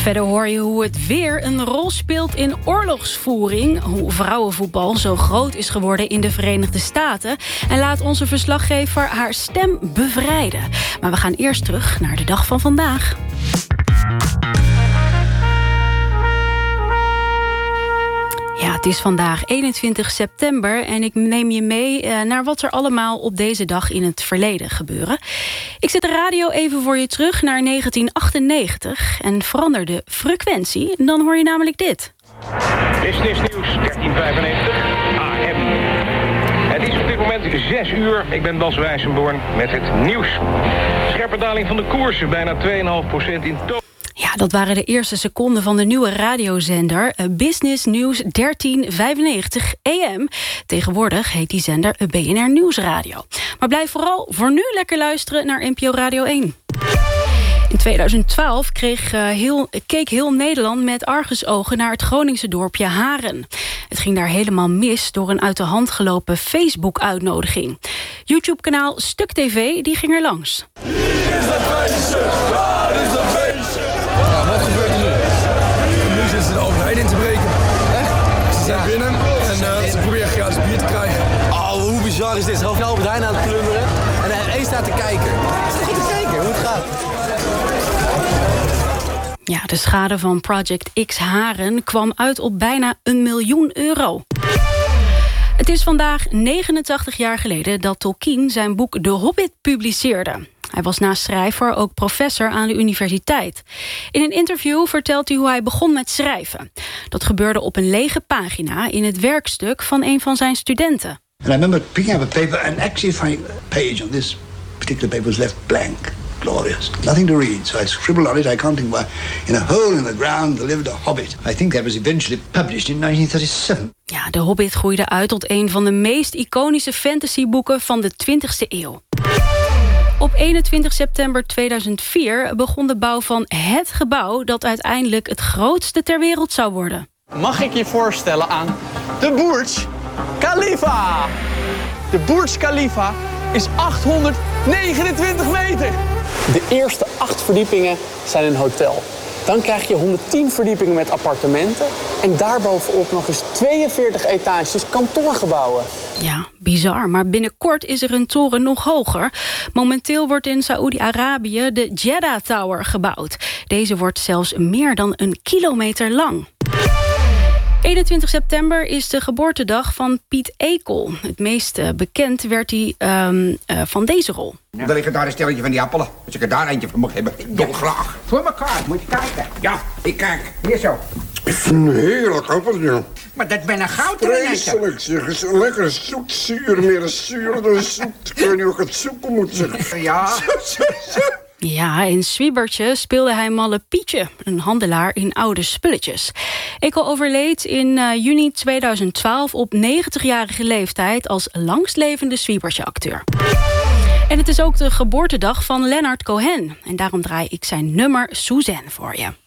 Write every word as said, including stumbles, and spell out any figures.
Verder hoor je hoe het weer een rol speelt in oorlogsvoering, hoe vrouwenvoetbal zo groot is geworden in de Verenigde Staten, en laat onze verslaggever haar stem bevrijden. Maar we gaan eerst terug naar de dag van vandaag. Ja, het is vandaag eenentwintig september en ik neem je mee naar wat er allemaal op deze dag in het verleden gebeuren. Ik zet de radio even voor je terug naar negentien achtennegentig en verander de frequentie. Dan hoor je namelijk dit. Business Nieuws dertien vijfennegentig A M. Het is op dit moment zes uur. Ik ben Bas Wijsenborn met het nieuws. Scherpe daling van de koersen, bijna twee komma vijf procent in totaal. Ja, dat waren de eerste seconden van de nieuwe radiozender Business Nieuws dertien vijfennegentig A M. Tegenwoordig heet die zender B N R Nieuwsradio. Maar blijf vooral voor nu lekker luisteren naar N P O Radio één. In tweeduizend twaalf kreeg, uh, heel, keek heel Nederland met argusogen naar het Groningse dorpje Haren. Het ging daar helemaal mis door een uit de hand gelopen Facebook-uitnodiging. YouTube-kanaal Stuk T V die ging er langs. Hier is dat feestje! Waar is dat feestje? Ja, wat gebeurt er nu? Nu zitten ze de overheid in te breken. Echt? Ze zijn binnen en uh, ze proberen gratis bier te krijgen. Oh, hoe bizar is dit? Zelf Albert Heijn aan het plunderen en hij één staat te kijken. Is er te kijken hoe het gaat? Ja, de schade van Project X Haren kwam uit op bijna een miljoen euro. Het is vandaag negenentachtig jaar geleden dat Tolkien zijn boek De Hobbit publiceerde. Hij was naast schrijver ook professor aan de universiteit. In een interview vertelt hij hoe hij begon met schrijven. Dat gebeurde op een lege pagina in het werkstuk van een van zijn studenten. And I remember picking up a paper and actually finding a page on this particular paper was left blank. Glorious. Nothing to read, so I scribbled on it. I can't think why. In a hole in the ground there lived a hobbit. I think that was eventually published in negentien thirty-seven. Ja, De Hobbit groeide uit tot een van de meest iconische fantasyboeken van de twintigste eeuw. Op eenentwintig september tweeduizend vier begon de bouw van het gebouw dat uiteindelijk het grootste ter wereld zou worden. Mag ik je voorstellen aan de Burj Khalifa? De Burj Khalifa is achthonderdnegenentwintig meter. De eerste acht verdiepingen zijn een hotel. Dan krijg je honderdtien verdiepingen met appartementen. En daarbovenop nog eens tweeënveertig etages kantoorgebouwen. Ja, bizar. Maar binnenkort is er een toren nog hoger. Momenteel wordt in Saoedi-Arabië de Jeddah Tower gebouwd. Deze wordt zelfs meer dan een kilometer lang. eenentwintig september is de geboortedag van Piet Ekel. Het meest uh, bekend werd hij um, uh, van deze rol. Ja. Er liggen daar een stelletje van die appelen. Als ik er daar eentje van mag hebben, ik doe graag. Voor elkaar, moet je kijken. Ja, ik kijk. Hier zo. Een heerlijk appeltje. Maar dat ben een goud. Vreselijk, zeg eens. Lekker zoet zuur, meer zuur dan zoet. Ik weet niet of ik het zoeken moet zeggen. Ja. Ja, in Zwiebertje speelde hij Malle Pietje, een handelaar in oude spulletjes. Ekel overleed in uh, juni tweeduizend twaalf op negentigjarige leeftijd als langstlevende Zwiebertje-acteur. En het is ook de geboortedag van Leonard Cohen. En daarom draai ik zijn nummer Suzanne voor je.